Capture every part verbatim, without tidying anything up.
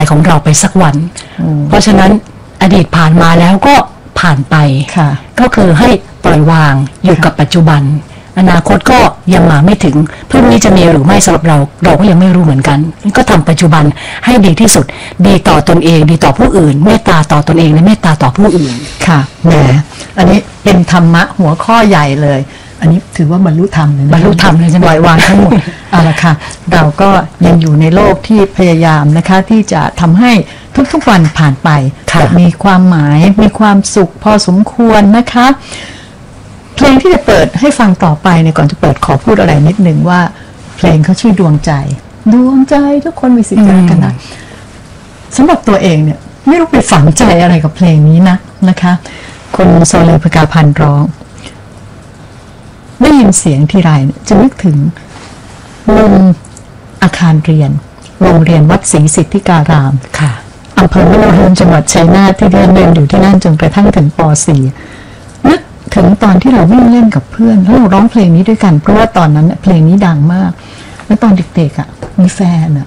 ของเราไปสักวันเพราะฉะนั้นอดีตผ่านมาแล้วก็ผ่านไปก็คือให้ปล่อยวางอยู่กับปัจจุบันอนาคตก็ยังมาไม่ถึงพรุ่งนี้จะมีหรือไม่สำหรับเราเราก็ยังไม่รู้เหมือนกันก็ทำปัจจุบันให้ดีที่สุดดีต่อตนเองดีต่อผู้อื่นเมตตาต่อตนเองและเมตตาต่อผู้อื่นค่ะแหมอันนี้เป็นธรรมะหัวข้อใหญ่เลยอันนี้ถือว่าบรรลุธรรมเลยนะบรรลุธรรมเลยใช่ไหมปล่อยวางทั้งหมดเอาละค่ะเราก็ยังอยู่ในโลกที่พยายามนะคะที่จะทำให้ทุกๆวันผ่านไปมีความหมายมีความสุขพอสมควรนะคะเพลงที่จะเปิดให้ฟังต่อไปเนี่ยก่อนจะเปิดขอพูดอะไรนิดนึงว่าเพลงเขาชื่อดวงใจดวงใจทุกคนมีสิทธิ์กันนะสำหรับตัวเองเนี่ยไม่รู้ไปฝังใจอะไรกับเพลงนี้นะนะคะคนโซเลพกาพันธ์ร้องได้ยินเสียงทีไรจะนึกถึงมุมอาคารเรียนโรงเรียนวัดศรีสิทธิการามค่ะอำเภอมะโนรมจังหวัดชัยนาทที่เรียนเรียนอยู่ที่นั่นจนกระทั่งถึงป .สี่ นึกถึงตอนที่เราวิ่งเล่นกับเพื่อนแล้วเราร้องเพลงนี้ด้วยกันเพราะว่าตอนนั้นเพลงนี้ดังมากแล้วตอนเด็กๆอ่ะมีแฟนอ่ะ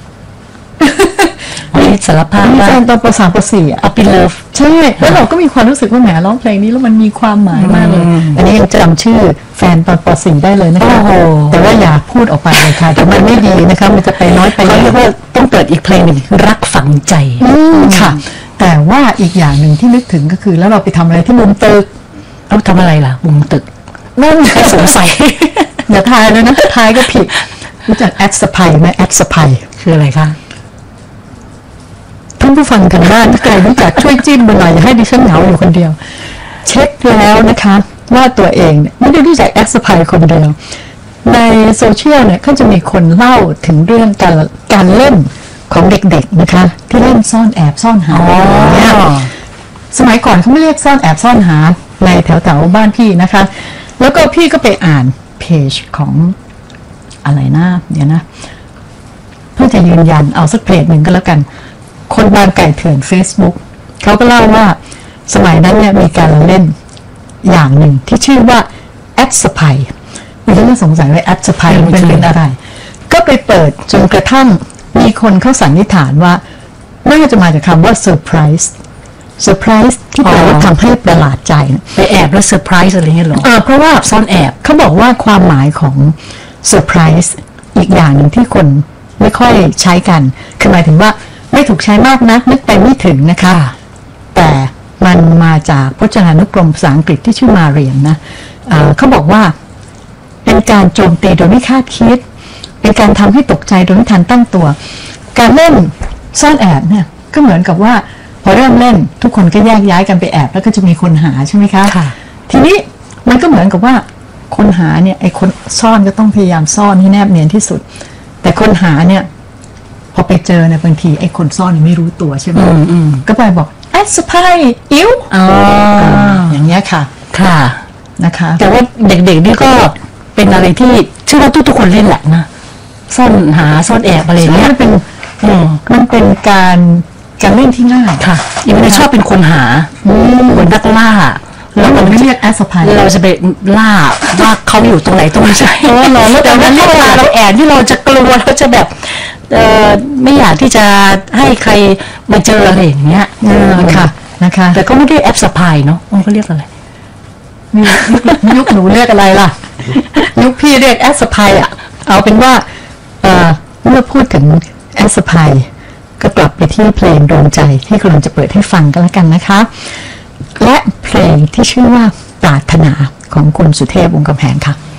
สารภาพมีแฟนตอนป .สาม ป .สี่ อ่ะ Up in Love ใช่แล้วเราก็มีความรู้สึกว่าแหมร้องเพลงนี้แล้วมันมีความหมายมากเลยอันนี้ยังจำชื่อแฟนตอนป .สี่ ได้เลยนะคะแต่ว่าอย่าพูดออกไปเลยค่ะแต่มันไม่ดีนะคะมันจะไปน้อยไปเขาเรียกว่าต้องเปิดอีกเพลงหนึ่งรักฝังใจค่ะแต่ว่าอีกอย่างหนึ่งที่นึกถึงก็คือแล้วเราไปทำอะไรที่มุมตึกเราทำอะไรล่ะมุมตึกนั่นสงสัยอย่าทายเลยนะทายก็ผิดรู้จักแอดสไพไหมแอดสไพคืออะไรคะท่านผู้ฟังกันบ้านถ้าใครรู้จักช่วยจิ้มมาหน่อยอย่าให้ดิฉันเหงาอยู่คนเดียวเช็คแล้วนะคะว่าตัวเองเนี่ยไม่ได้รู้จักแอดสไพคนเดียวในโซเชียลเนี่ยเขาจะมีคนเล่าถึงเรื่องการการเล่นของเด็กๆนะคะที่เล่นซ่อนแอบซ่อนหาเนี่ยสมัยก่อนเขาไม่เรียกซ่อนแอบซ่อนหาในแถวๆบ้านพี่นะคะแล้วก็พี่ก็ไปอ่านเพจของอะไรนะเดี๋ยวนะเพื่อจะยืนยันเอาสักเพจหนึ่งก็แล้วกันคนบางไก่เถื่อน Facebook เขาก็เล่าว่าสมัยนั้นเนี่ยมีการเล่นอย่างหนึ่งที่ชื่อว่าแอดสไพดิฉันก็สงสัยว่าแอดสไพมันเป็นอะไรก็ไปเปิดจนกระทั่งมีคนเขาสันนิษฐานว่าน่าจะมาจากคำว่าเซอร์ไพรส์เซอร์ไพรส์ที่แปลว่าทำให้ประหลาดใจไปแอบแล้วเซอร์ไพรส์อะไรเงี้ยหรอเออเพราะว่าซ่อนแอบเขาบอกว่าความหมายของเซอร์ไพรส์อีกอย่างหนึ่งที่คนไม่ค่อยใช้กันคือหมายถึงว่าไม่ถูกใช้มากนักนึกไปไม่ถึงนะคะแต่มันมาจากพจนานุกรมภาษาอังกฤษที่ชื่อมาเรียมนะเขาบอกว่าเป็นการโจมตีโดยไม่คาดคิดเป็นการทำให้ตกใจโดยไม่ทันตั้งตัวการเล่นซ่อนแอบเนี่ยก็เหมือนกับว่าพอเริ่มเล่นทุกคนก็แยกย้ายกันไปแอบแล้วก็จะมีคนหาใช่ไหมคะทีนี้มันก็เหมือนกับว่าคนหาเนี่ยไอ้คนซ่อนก็ต้องพยายามซ่อนให้แนบเนียนที่สุดแต่คนหาเนี่ยพอไปเจอเนี่ยบางทีไอ้คนซ่อนไม่รู้ตัวใช่ไหมก็ไปบอกแอดสไพอิ๋วอย่างเงี้ยค่ะค่ะนะคะแต่ว่าเด็กๆนี่ก็เป็นอะไรที่เชื่อว่าทุกๆคนเล่นแหละนะซ่อนหาซ่อนแอบอะไรเงี้ยมันเป็นมันเป็นการการเล่นที่ง่ายค่ะอีกคนชอบเป็นคนหาเหมือนนักล่าเราไม่เรียกแอดสไพเราจะไปล่าว่าเขาอยู่ตรงไหนตรงไหนเออเราแต่นั้นเวลาเราแอบที่เราจะกลัวเราจะแบบเออไม่อยากที่จะให้ใครมาเจออะไรอย่างเงี้ยค่ะนะคะแต่ก็ไม่ได้แอปสไพเนาะเขาเรียกอะไรยุคหนูเรียกอะไรล่ะยุคพี่เรียกแอดสไพอ่ะเอาเป็นว่าเมื่อพูดถึงแอดสไพก็กลับไปที่เพลงดวงใจที่กำลังจะเปิดให้ฟังกันแล้วกันนะคะและเพลงที่ชื่อว่าปรารถนาของคุณสุเทพวงศ์กำแหงค่ะ